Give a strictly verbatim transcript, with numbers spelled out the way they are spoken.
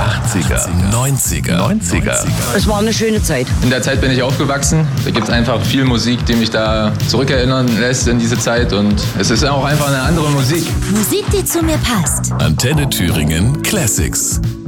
achtziger, neunziger, neunziger. Es war eine schöne Zeit. In der Zeit bin ich aufgewachsen. Da gibt es einfach viel Musik, die mich da zurückerinnern lässt in diese Zeit. Und es ist auch einfach eine andere Musik. Musik, die zu mir passt. Antenne Thüringen Classics.